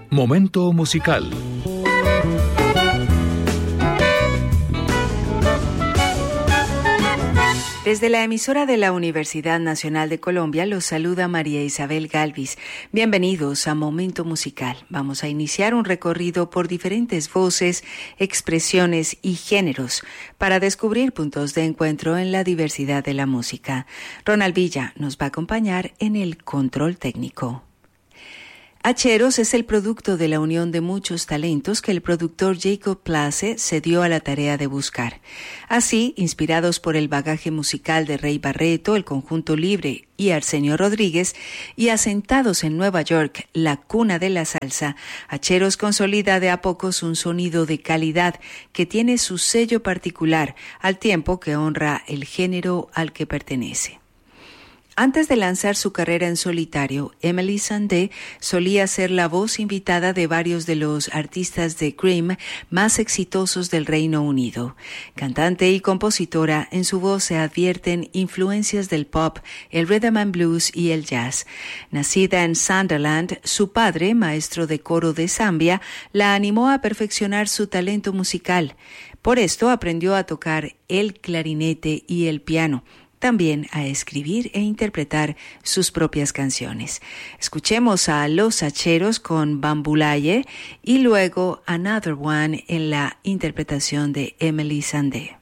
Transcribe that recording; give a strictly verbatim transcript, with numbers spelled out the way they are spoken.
Momento musical. Desde la emisora de la Universidad Nacional de Colombia los saluda María Isabel Galvis. Bienvenidos a Momento Musical. Vamos a iniciar un recorrido por diferentes voces, expresiones y géneros para descubrir puntos de encuentro en la diversidad de la música. Ronald Villa nos va a acompañar en el control técnico. Hacheros es el producto de la unión de muchos talentos que el productor Jacob Place se dio a la tarea de buscar. Así, inspirados por el bagaje musical de Rey Barreto, el Conjunto Libre y Arsenio Rodríguez, y asentados en Nueva York, la cuna de la salsa, Hacheros consolida de a pocos un sonido de calidad que tiene su sello particular, al tiempo que honra el género al que pertenece. Antes de lanzar su carrera en solitario, Emeli Sandé solía ser la voz invitada de varios de los artistas de Cream más exitosos del Reino Unido. Cantante y compositora, en su voz se advierten influencias del pop, el rhythm and blues y el jazz. Nacida en Sunderland, su padre, maestro de coro de Zambia, la animó a perfeccionar su talento musical. Por esto aprendió a tocar el clarinete y el piano. También a escribir e interpretar sus propias canciones. Escuchemos a Los Hacheros con Bambulaye y luego Another One en la interpretación de Emeli Sandé.